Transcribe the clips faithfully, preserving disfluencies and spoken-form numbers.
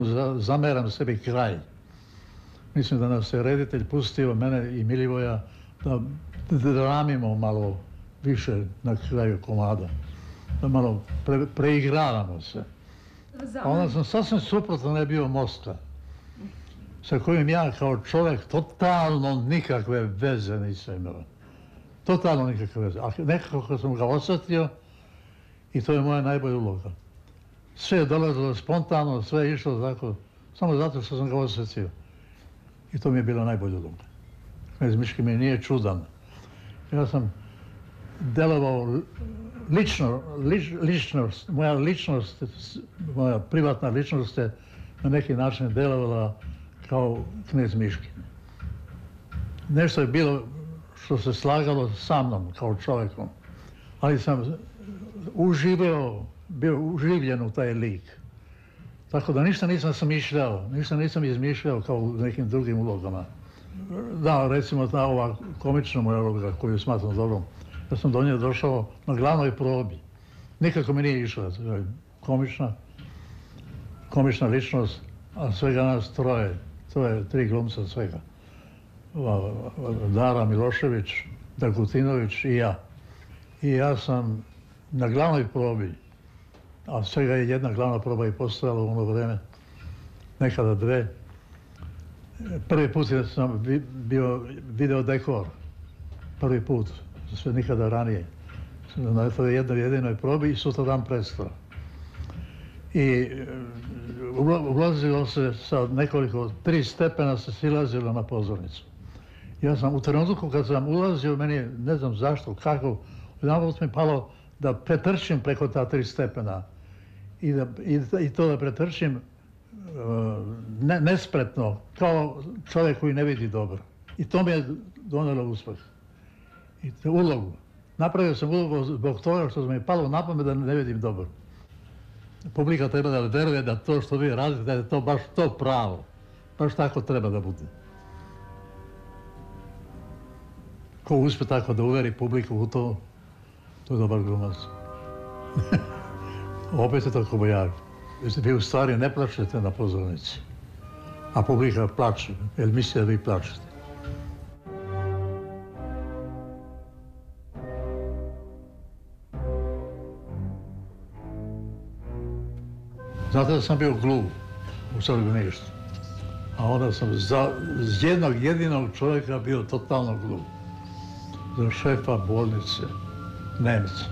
zameram sebi kraj. Mislim da nas je reditelj pustio, mene i Milivoja, da dramimo malo više na kraju komada. Da malo pre, preigravamo se. A onda sam sasvim suprotno ne bio Mosta, sa kojim ja kao čovjek totalno nikakve veze nisam imao. Totalno nikakve veze. A nekako sam ga osjetio i to je moja najbolja uloga. Sve je dolazilo spontano, sve je išlo tako, samo zato što sam ga osjetio. I to mi je bilo najbolja uloga. Knez Miški mi nije čudan. Ja sam delovao lično, lič, ličnost, moja ličnost, moja privatna ličnost je na neki način delovala kao knez Miški. Nešto je bilo što se slagalo sa mnom kao čovjekom, ali sam uživao, bio uživljen u taj lik. Tako da ništa nisam smišljao, ništa nisam izmišljao kao u nekim drugim ulogama. Da, recimo ta ova komična moja uloga koju smatram dobrom, ja sam do nje došao na glavnoj probi. Nikako mi nije išla komična, komična ličnost, a svega nas troje, to je tri glumca svega. Dara Milošević, Dragutinović i ja. I ja sam na glavnoj probi, a svega je jedna glavna proba i postojala u ono vreme, nekada dve. Prvi put sam bio video dekor, prvi put, sve nikada ranije. Na toj jednoj jedinoj probi i sutra dan predstava. I ulazilo se sa nekoliko, tri stepena se silazilo na pozornicu. Ja sam u trenutku kad sam ulazio, meni ne znam zašto, kako, jedanput mi palo da pretrčim preko ta tri stepena i, da, i, i to da pretrčim uh, ne, nespretno, kao čovjek koji ne vidi dobro. I to mi je donelo uspeh. I te ulogu. Napravio sam ulogu zbog toga što mi je palo na pamet da ne vidim dobro. Publika treba da veruje da to što vi radite, da je to baš to pravo. Baš tako treba da bude. Ko uspije tako da uveri publiku u to, to je dobar glumac. Opet je to kobojak. Vi u stvari ne plačete na pozornici, a publika plače, jer misli da vi plačete. Znate da sam bio glup u Srbiništu, a onda sam za jednog jedinog čovjeka bio totalno glup. Za šefa bolnice, Nemca,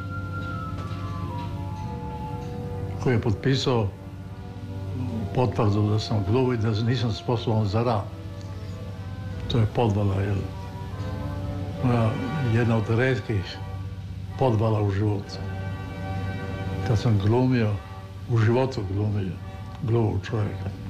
koji je potpisao potvrdu da sam glup i da nisam sposoban za rad. To je podvala, jel? Moja jedna od retkih podvala u životu. Kad sam glumio, u životu glumio, gluvog čovjeka.